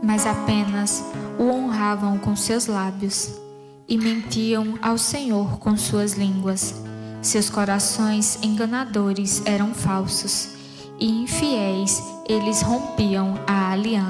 mas apenas o honravam com seus lábios e mentiam ao Senhor com suas línguas. Seus corações enganadores eram falsos e infiéis, eles rompiam a aliança.